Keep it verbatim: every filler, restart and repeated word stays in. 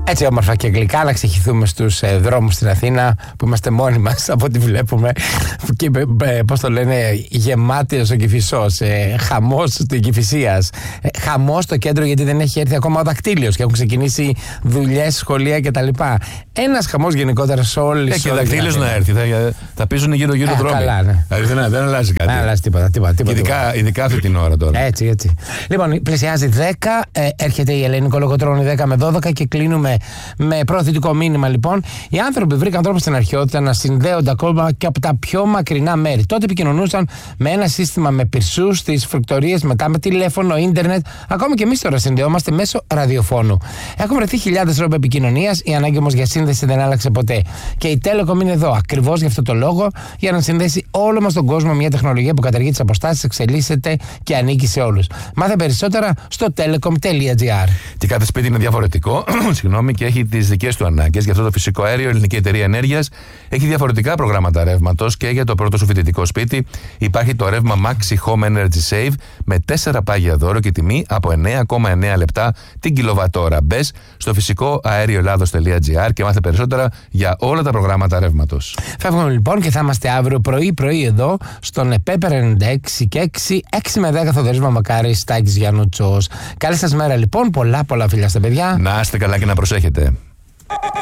Έτσι όμορφα και γλυκά να ξεχυθούμε στους ε, δρόμους στην Αθήνα που είμαστε μόνοι μας από ό,τι βλέπουμε και ε, πώς το λένε, γεμάτιος ο Κηφισός, ε, χαμός στην Κηφισίας, ε, χαμός στο κέντρο γιατί δεν έχει έρθει ακόμα ο δακτύλιος και έχουν ξεκινήσει δουλειές, σχολεία κτλ. Ένας χαμός γενικότερα σε όλη ε, και ο δακτύλιος να έρθει, θα, θα πίζουν γύρω-γύρω δρόμοι. Καλά, ναι. Δηλαδή δεν, δεν αλλάζει κάτι. Δεν αλλάζει τίποτα. τίποτα, τίποτα, ειδικά, τίποτα. ειδικά αυτή την ώρα τώρα. Έτσι, έτσι. Λοιπόν, πλησιάζει δέκα, ε, έρχεται η Ελένη Κολοκοτρώνη δέκα με δώδεκα και κλείνουμε με προωθητικό μήνυμα. Λοιπόν, οι άνθρωποι βρήκαν τρόπο στην αρχαιότητα να συνδέονται ακόμα και από τα πιο μακρινά μέρη. Τότε επικοινωνούσαν με ένα σύστημα με πυρσούς στις φρουκτορίες, μετά με τηλέφωνο, ίντερνετ. Ακόμα και εμείς τώρα συνδεόμαστε μέσω ραδιοφώνου. Έχουν βρεθεί χιλιάδες τρόποι επικοινωνίας, η ανάγκη όμως για σύνδεση δεν άλλαξε ποτέ. Και η Telecom είναι εδώ ακριβώς για αυτό το λόγο, για να συνδέσει όλο μας τον κόσμο μια τεχνολογία που καταργεί τις αποστάσεις, εξελίσσεται και ανήκει σε όλους. Μάθε περισσότερα στο telecom τελεία gr. Και κάθε σπίτι είναι διαφορετικό συγγνώμη, και έχει τις δικές του ανάγκες. Γι' αυτό το Φυσικό Αέριο, η Ελληνική Εταιρεία Ενέργειας, έχει διαφορετικά προγράμματα ρεύματος και για το πρώτο σου φοιτητικό σπίτι υπάρχει το ρεύμα Maxi Home Energy Save με τέσσερα πάγια δώρο και τιμή από εννέα κόμμα εννέα λεπτά την κιλοβατόρα. Μπες στο φυσικό αέριο ελλάδος τελεία gr και μάθε περισσότερα για όλα τα προγράμματα ρεύματος. Φεύγουμε λοιπόν και θα είμαστε αύριο πρωί-πρωί εδώ στον ΕΠΕΠΕΡ ενενήντα έξι και έξι, έξι με δέκα Θοδωρής Μαμακάρης, Στάκης Γιαννούτσος. Καλή σας μέρα λοιπόν, πολλά πολλά φιλιά στα παιδιά. Να είστε καλά και να προσέχετε.